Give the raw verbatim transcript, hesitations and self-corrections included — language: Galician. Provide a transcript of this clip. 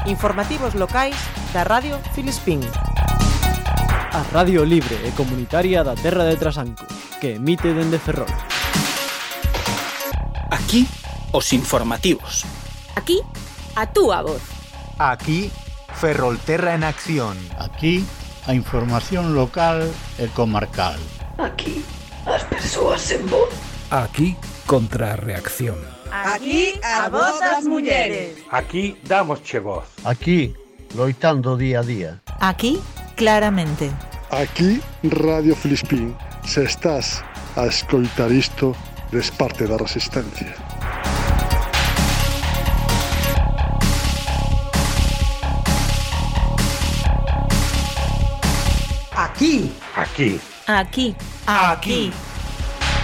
Informativos locais da Radio Filispín. A radio libre e comunitaria da terra de Trasanco, que emite dende Ferrol. Aquí, os informativos. Aquí, a túa voz. Aquí, Ferrolterra en acción. Aquí, a información local e comarcal. Aquí, as persoas en voz. Aquí, Contrarreacción. Aquí, a voz das mulleres. Aquí, damosche voz. Aquí, loitando día a día. Aquí, claramente. Aquí, Radio Filispín. Se estás a escoitar isto, des parte da resistencia. Aquí. Aquí. Aquí. Aquí.